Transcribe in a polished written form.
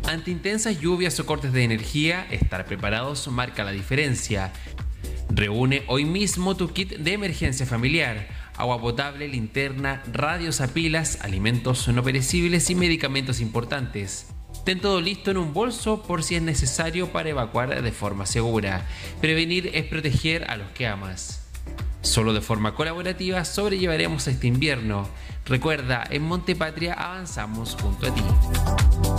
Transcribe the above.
Ante intensas lluvias o cortes de energía, estar preparados marca la diferencia. Reúne hoy mismo tu kit de emergencia familiar: agua potable, linterna, radios a pilas, alimentos no perecibles y medicamentos importantes. Ten todo listo en un bolso por si es necesario para evacuar de forma segura. Prevenir es proteger a los que amas. Solo de forma colaborativa sobrellevaremos este invierno. Recuerda, en Montepatria avanzamos junto a ti.